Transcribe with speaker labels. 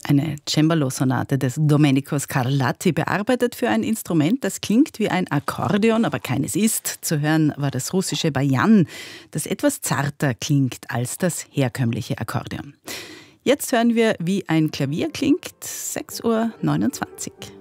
Speaker 1: Eine Cembalo-Sonate des Domenico Scarlatti, bearbeitet für ein Instrument, das klingt wie ein Akkordeon, aber keines ist. Zu hören war das russische Bajan, das etwas zarter klingt als das herkömmliche Akkordeon. Jetzt hören wir, wie ein Klavier klingt, 6:29 Uhr.